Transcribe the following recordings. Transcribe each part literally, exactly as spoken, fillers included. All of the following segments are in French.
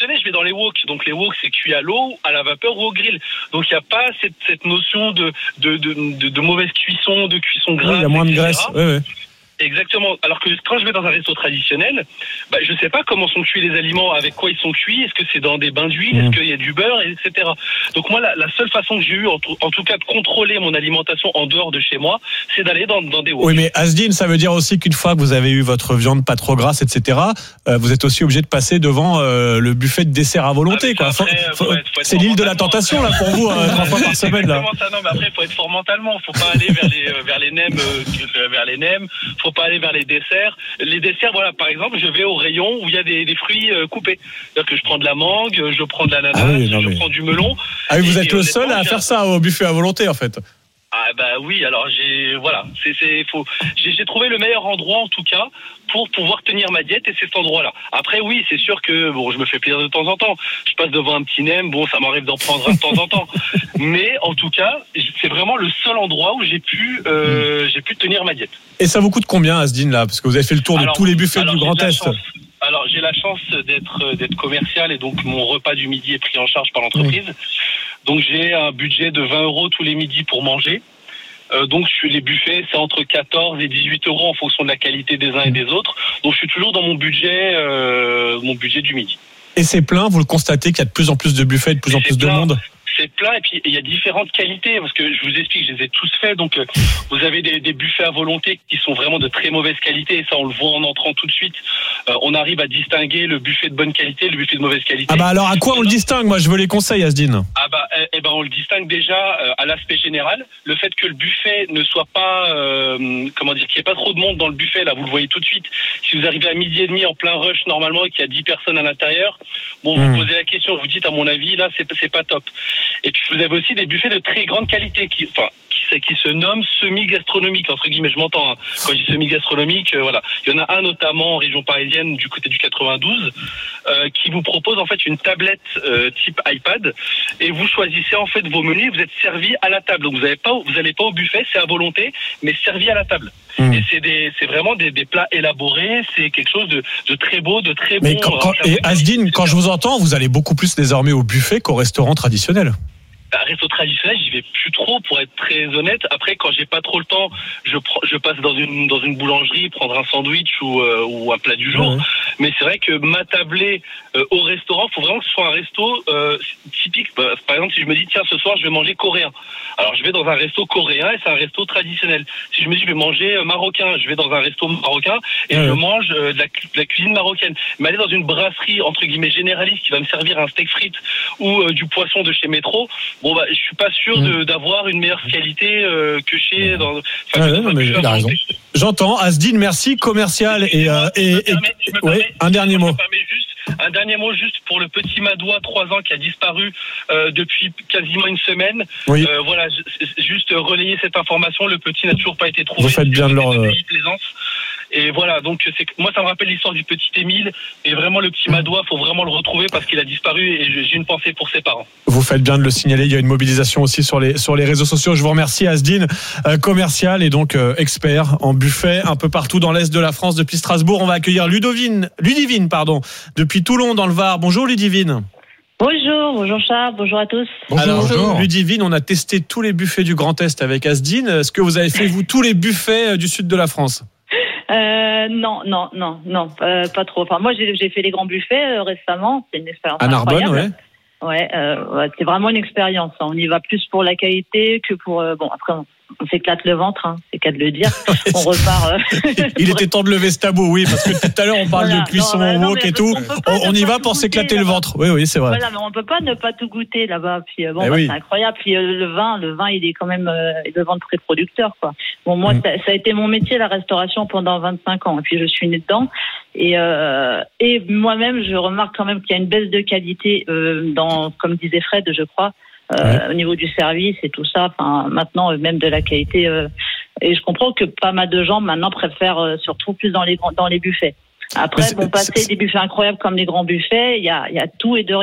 traditionnel, je vais dans les wok. Donc les wok, c'est cuit à l'eau, à la vapeur ou au grill. Donc il n'y a pas cette, cette notion de de, de, de, de mauvaise cuisson, de cuisson grasse. Oui, il y a moins de graisse. Oui, oui. Exactement. Alors que quand je vais dans un resto traditionnel, bah, je sais pas comment sont cuits les aliments, avec quoi ils sont cuits. Est-ce que c'est dans des bains d'huile, mmh. est-ce qu'il y a du beurre, et cetera. Donc moi, la, la seule façon que j'ai eu, en tout, en tout cas, de contrôler mon alimentation en dehors de chez moi, c'est d'aller dans, dans des wok. Oui, mais Asdine, ça veut dire aussi qu'une fois que vous avez eu votre viande pas trop grasse, et cetera, euh, vous êtes aussi obligé de passer devant euh, le buffet de dessert à volonté, ah, quoi. Après, faut, faut, faut être, faut être c'est l'île de la tentation là pour vous, euh, trois fois par semaine là. Ça, non, mais après, faut être fort mentalement. Faut pas aller vers les vers les nems, euh, vers les nems. Faut pas aller vers les desserts. Les desserts, voilà, par exemple, je vais au rayon où il y a des, des fruits euh, coupés. C'est-à-dire que je prends de la mangue, je prends de l'ananas, ah oui, non, je mais... prends du melon. Ah oui, vous êtes le seul à faire ça au buffet à volonté, en fait. Ah bah oui, alors j'ai voilà, c'est c'est faut j'ai, j'ai trouvé le meilleur endroit en tout cas pour pouvoir tenir ma diète, et c'est cet endroit-là. Après oui, c'est sûr que bon, je me fais plaisir de temps en temps. Je passe devant un petit nem, bon, ça m'arrive d'en prendre un de temps en temps. Mais en tout cas, c'est vraiment le seul endroit où j'ai pu euh, mmh. j'ai pu tenir ma diète. Et ça vous coûte combien, Asdine, là, parce que vous avez fait le tour de alors, tous les buffets du Grand Est. Alors j'ai la chance d'être d'être commercial, et donc mon repas du midi est pris en charge par l'entreprise. Mmh. Donc j'ai un budget de vingt euros tous les midis pour manger. Euh, donc sur les buffets, c'est entre quatorze et dix-huit euros en fonction de la qualité des uns et des autres. Donc je suis toujours dans mon budget, euh, mon budget du midi. Et c'est plein, vous le constatez qu'il y a de plus en plus de buffets, de plus et en plus plein. de monde. C'est plein, et puis il y a différentes qualités, parce que je vous explique, je les ai tous faits. Donc euh, vous avez des, des buffets à volonté qui sont vraiment de très mauvaise qualité, et ça on le voit en entrant tout de suite. Euh, on arrive à distinguer le buffet de bonne qualité, le buffet de mauvaise qualité. Ah bah alors à quoi on le distingue? Moi je veux les conseils, Asdine. Ah bah eh, eh ben on le distingue déjà euh, à l'aspect général, le fait que le buffet ne soit pas euh, comment dire, qu'il n'y ait pas trop de monde dans le buffet, là vous le voyez tout de suite. Si vous arrivez à midi et demi en plein rush normalement et qu'il y a dix personnes à l'intérieur, bon vous mmh. posez la question, vous dites à mon avis là c'est c'est pas top. Et puis vous avez aussi des buffets de très grande qualité qui, enfin, qui, qui se nomment semi-gastronomiques, entre guillemets, je m'entends. Hein. Quand je dis semi-gastronomique, euh, voilà. Il y en a un notamment en région parisienne, du côté du quatre-vingt-douze, euh, qui vous propose en fait une tablette euh, type iPad, et vous choisissez en fait vos menus, vous êtes servi à la table. Donc vous n'allez pas, vous n'allez pas au buffet, c'est à volonté, mais servi à la table. Mmh. Et c'est des, c'est vraiment des, des plats élaborés. C'est quelque chose de, de très beau, de très mais bon. Quand, quand, et Asdine, quand je vous entends, vous allez beaucoup plus désormais au buffet qu'au restaurant traditionnel. Un resto traditionnel, j'y vais plus trop, pour être très honnête. Après, quand j'ai pas trop le temps, je je passe dans une dans une boulangerie prendre un sandwich ou euh, ou un plat du jour. Mmh. Mais c'est vrai que m'attabler euh, au restaurant, faut vraiment que ce soit un resto euh, typique. Bah, par exemple, si je me dis tiens ce soir je vais manger coréen, alors je vais dans un resto coréen et c'est un resto traditionnel. Si je me dis je vais manger marocain, je vais dans un resto marocain et mmh. je mange euh, de, la, de la cuisine marocaine. Mais aller dans une brasserie entre guillemets généraliste qui va me servir un steak frites ou euh, du poisson de chez Métro, bon bah je suis pas sûr de, d'avoir une meilleure qualité euh, que chez dans, ah ouais, mais il a raison. J'entends. Asdine, merci, commercial et, euh, et, et ouais, un dernier mot. Juste, un dernier mot juste pour le petit Madois, trois ans, qui a disparu euh, depuis quasiment une semaine. Oui. Euh, voilà, juste relayer cette information. Le petit n'a toujours pas été trouvé. Vous faites bien de leur. Et voilà, donc c'est, moi ça me rappelle l'histoire du petit Émile, et vraiment le petit Madois, faut vraiment le retrouver parce qu'il a disparu, et j'ai une pensée pour ses parents. Vous faites bien de le signaler, il y a une mobilisation aussi sur les sur les réseaux sociaux. Je vous remercie, Asdine, euh, commercial et donc euh, expert en buffet un peu partout dans l'est de la France. Depuis Strasbourg, on va accueillir Ludovine, Ludivine, pardon, depuis Toulon dans le Var. Bonjour Ludivine. Bonjour, bonjour Charles, bonjour à tous. Bonjour. Alors bonjour. Ludivine, on a testé tous les buffets du Grand Est avec Asdine. Est-ce que vous avez fait vous tous les buffets du sud de la France? Euh, non, non, non, non, euh, pas trop. Enfin, moi, j'ai, j'ai fait les grands buffets euh, récemment. C'est une expérience à Narbonne, ouais. Ouais, euh, ouais, c'est vraiment une expérience. Hein. On y va plus pour la qualité que pour. Euh, bon, après, on, on s'éclate le ventre, hein, c'est qu'à de le dire. On repart. Euh... Il était temps de lever ce tabou, oui, parce que tout à l'heure on parle voilà, de cuisson non, wok et tout. On, on y va pour s'éclater le ventre. Oui, oui, c'est vrai. Voilà, mais on peut pas ne pas tout goûter là-bas. Puis bon, bah, oui. C'est incroyable. Puis euh, le vin, le vin, il est quand même euh, le vin très producteur, quoi. Bon, moi, mm. ça, ça a été mon métier, la restauration, pendant vingt-cinq ans. Et puis je suis née dedans. Et euh, et moi-même, je remarque quand même qu'il y a une baisse de qualité euh, dans, comme disait Fred, je crois. Euh, ouais. Au niveau du service et tout ça, enfin maintenant même de la qualité, euh, et je comprends que pas mal de gens maintenant préfèrent euh, se retrouver plus dans les dans les buffets. Après, bon, passer des buffets incroyables comme les grands buffets, il y a il y a tout et de rien.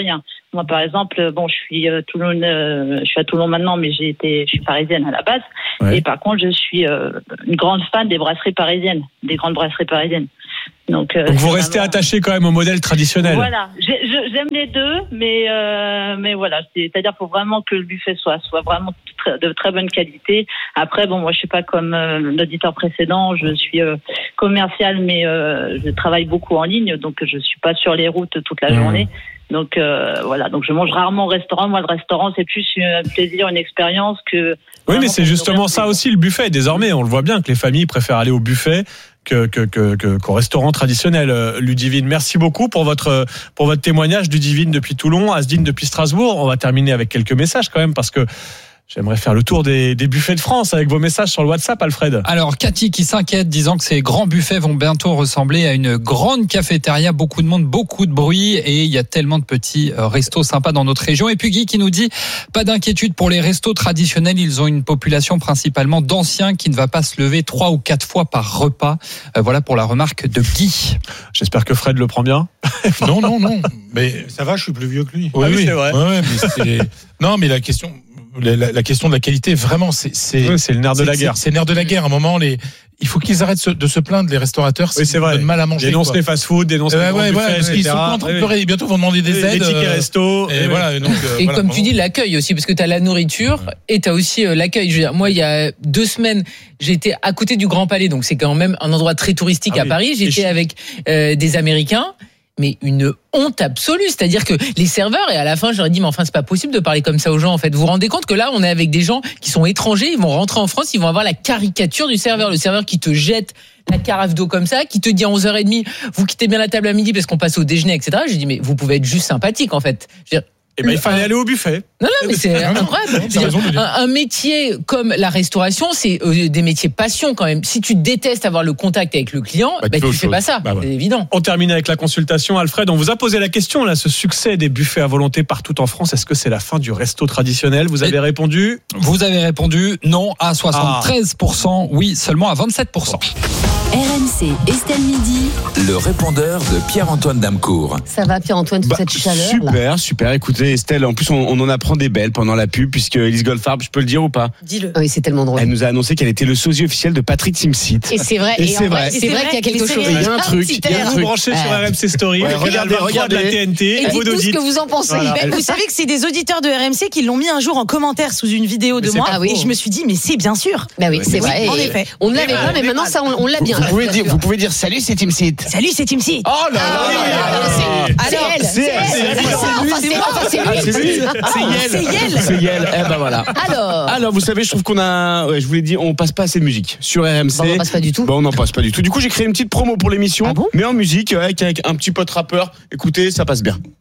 Moi, par exemple, bon, je suis euh, Toulon, euh, je suis à Toulon maintenant, mais j'ai été, je suis parisienne à la base. Ouais. Et par contre, je suis euh, une grande fan des brasseries parisiennes, des grandes brasseries parisiennes. Donc, euh, Donc vous restez vraiment... attaché quand même au modèle traditionnel. Voilà, J'ai, je, j'aime les deux, mais euh, mais voilà, c'est, c'est-à-dire faut vraiment que le buffet soit soit vraiment très, de très bonne qualité. Après, bon, moi je suis pas comme euh, l'auditeur précédent, je suis euh, commercial, mais euh, je travaille beaucoup en ligne, donc je suis pas sur les routes toute la mmh. journée. Donc euh, voilà, donc je mange rarement au restaurant. Moi, le restaurant, c'est plus un plaisir, une expérience que. Oui, mais c'est justement ça aussi le buffet. Désormais, on le voit bien que les familles préfèrent aller au buffet que, que, que, que qu'au restaurant traditionnel. Ludivine, merci beaucoup pour votre pour votre témoignage. Ludivine depuis Toulon, Asdine depuis Strasbourg. On va terminer avec quelques messages quand même parce que. J'aimerais faire le tour des, des buffets de France avec vos messages sur le WhatsApp, Alfred. Alors, Cathy qui s'inquiète, disant que ces grands buffets vont bientôt ressembler à une grande cafétéria. Beaucoup de monde, beaucoup de bruit et il y a tellement de petits restos sympas dans notre région. Et puis Guy qui nous dit, pas d'inquiétude pour les restos traditionnels. Ils ont une population principalement d'anciens qui ne va pas se lever trois ou quatre fois par repas. Euh, voilà pour la remarque de Guy. J'espère que Fred le prend bien. Non, non, non. Mais ça va, je suis plus vieux que lui. Oui, ah oui, oui. C'est vrai. Ouais, mais c'est... Non, mais la question... La, la, la question de la qualité, vraiment, c'est c'est, oui, c'est le nerf de la guerre. C'est, c'est le nerf de la guerre. À un moment, les, il faut qu'ils arrêtent de se plaindre, les restaurateurs. Oui, c'est vrai. Mal à manger. Dénoncent les fast-food, dénoncent euh, les ouais, buffets, ouais, parce qu'ils sont en train de pleurer. Bientôt, vont demander des aides. Les tickets resto. Et, et voilà. Et, donc, euh, et voilà, comme vraiment. tu dis, l'accueil aussi, parce que t'as la nourriture ouais. et t'as aussi euh, l'accueil. Je veux dire, moi, il y a deux semaines, j'étais à côté du Grand Palais, donc c'est quand même un endroit très touristique ah, à oui. Paris. J'étais avec euh, des Américains. Mais une honte absolue, c'est-à-dire que les serveurs, et à la fin, j'aurais dit, mais enfin, c'est pas possible de parler comme ça aux gens, en fait. Vous vous rendez compte que là, on est avec des gens qui sont étrangers, ils vont rentrer en France, ils vont avoir la caricature du serveur, le serveur qui te jette la carafe d'eau comme ça, qui te dit à onze heures trente, vous quittez bien la table à midi parce qu'on passe au déjeuner, et cetera. J'ai dit, mais vous pouvez être juste sympathique, en fait. Je veux dire, Eh ben, il fallait aller au buffet. Non, non, mais c'est incroyable. Un, un métier comme la restauration, c'est euh, des métiers passion quand même. Si tu détestes avoir le contact avec le client, bah, bah, tu fais pas ça. Bah, ouais. C'est évident. On termine avec la consultation. Alfred, on vous a posé la question, là, ce succès des buffets à volonté partout en France, est-ce que c'est la fin du resto traditionnel? Vous avez Et répondu? Vous avez répondu non à soixante-treize pour cent, ah. oui, seulement à vingt-sept pour cent. R M C, Estelle Midi. Le répondeur de Pierre-Antoine Damcourt. Ça va, Pierre-Antoine, toute bah, cette chaleur? Super, là. super. Écoutez, Estelle, en plus, on, on en apprend des belles pendant la pub, puisque Elise Goldfarb, je peux le dire ou pas? Dis-le. Oui, c'est tellement drôle. Elle nous a annoncé qu'elle était le sosie officiel de Patrick Timsit. Et c'est vrai. Et, et c'est, vrai. vrai. c'est vrai qu'il y a quelque chose. Il y a un truc. Il y a un truc. Branché sur R M C Story. Ouais, regardez, regardez la T N T. Et dites-nous ce que vous en pensez. Voilà. Ben, vous savez que c'est des auditeurs de R M C qui l'ont mis un jour en commentaire sous une vidéo de moi. Ah, oui. Et je me suis dit, mais c'est bien sûr. Bah oui, c'est vrai. En effet. On ne l'avait pas, mais maintenant, ça, on l'a bien. Vous pouvez dire, vous pouvez dire salut, c'est Timsit. Salut, c'est Timsit. Oh là là. C'est elle. C'est elle. C'est elle. C'est Yel. C'est Yel. Eh ben voilà. Alors. Alors, vous savez, je trouve qu'on a, ouais, je vous l'ai dit, on passe pas assez de musique sur R M C. Bon, on en passe pas du tout. Bon, on n'en passe pas du tout. Du coup, j'ai créé une petite promo pour l'émission, ah bon mais en musique, avec, avec un petit pote rappeur. Écoutez, ça passe bien.